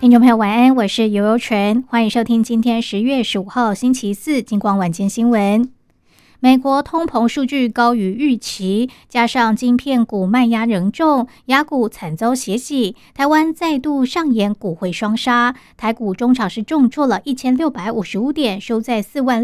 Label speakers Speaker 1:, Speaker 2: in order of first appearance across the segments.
Speaker 1: 听众朋友晚安，我是尤尤纯，欢迎收听今天10月15号星期四金光晚间新闻。美国通膨数据高于预期，加上晶片股卖压仍重，亚股惨遭血洗，台湾再度上演股汇双杀，台股中场是重挫了1655点，收在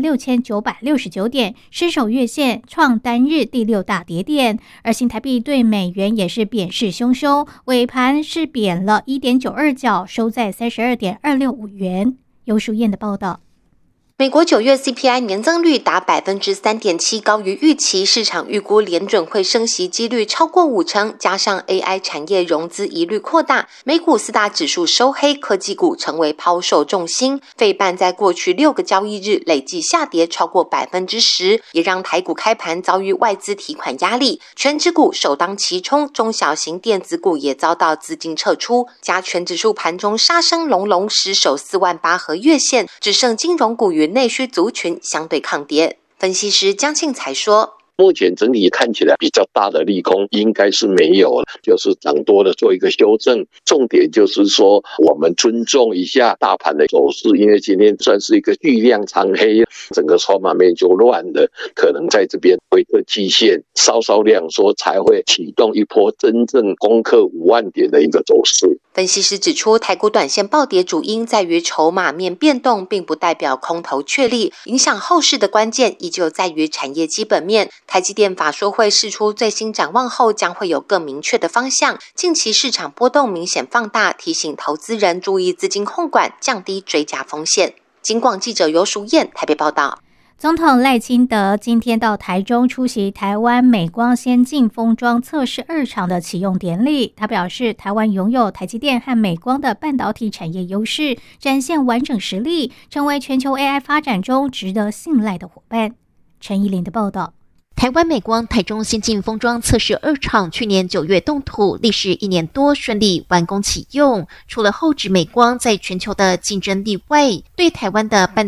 Speaker 1: 46969点，失守月线，创单日第6大跌点。而新台币对美元也是贬势汹汹，尾盘是贬了 1.92 角，收在32.265元。尤淑燕的报道。
Speaker 2: 美国9月 CPI 年增率达 3.7%， 高于预期，市场预估联准会升息几率超过50%，加上 AI 产业融资疑虑扩大，美股4大指数收黑，科技股成为抛售重心，费半在过去6个交易日累计下跌超过 10%， 也让台股开盘遭遇外资提款压力，全指股首当其冲，中小型电子股也遭到资金撤出，加权指数盘中杀声隆隆，失守48000和月线，只剩金融股与内需族群相对抗跌。分析师江庆才说，
Speaker 3: 目前整体看起来比较大的利空应该是没有了，就是涨多了做一个修正，重点就是说我们尊重一下大盘的走势，因为今天算是一个巨量长黑，整个筹码面就乱了，可能在这边回撤季线稍稍量缩，才会启动一波真正攻克5万点的一个走势。
Speaker 2: 分析师指出，台股短线暴跌主因在于筹码面变动，并不代表空头确立，影响后市的关键依旧在于产业基本面。台积电法说会释出最新展望后，将会有更明确的方向。近期市场波动明显放大，提醒投资人注意资金控管，降低追加风险。金广记者尤淑燕台北报道。
Speaker 1: 总统赖清德今天到台中出席台湾美光先进封装测试2厂的启用典礼。他表示，台湾拥有台积电和美光的半导体产业优势，展现完整实力，成为全球 AI 发展中值得信赖的伙伴。陈怡琳的报道。
Speaker 4: 台湾美光台中先进封装测试2厂去年9月动土，历时1年多顺利完工启用。除了后指美光在全球的竞争力外，对台湾的半